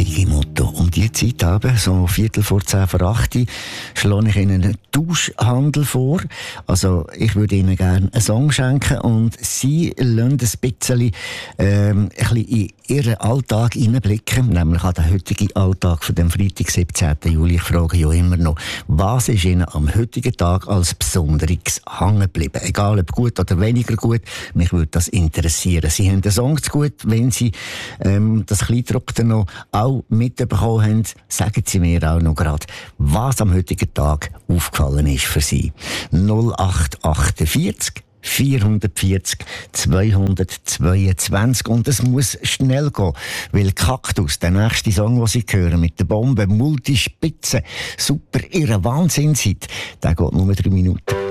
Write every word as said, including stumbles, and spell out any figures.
Gigi Motto. Um die Zeit eben, so Viertel vor zehn vor acht, schlage ich Ihnen einen Tauschhandel vor. Also ich würde Ihnen gerne einen Song schenken und Sie lassen ein bisschen, ähm, ein bisschen in Ihren Alltag hineinblicken, nämlich an den heutigen Alltag von dem Freitag, siebzehnten Juli. Ich frage ja immer noch, was ist Ihnen am heutigen Tag als Besonderes hängen geblieben? Egal ob gut oder weniger gut, mich würde das interessieren. Sie haben den Song zu gut, wenn Sie ähm, das Kleidruckte noch auch mitbekommen haben, sagen Sie mir auch noch gerade, was am heutigen Tag aufgefallen ist für Sie. null acht achtundvierzig vierhundertvierzig zweihundertzweiundzwanzig. Und es muss schnell gehen, weil Kaktus, der nächste Song, den Sie hören, mit der Bombe, Multispitze, super, irre Wahnsinn seid, der geht nur drei Minuten.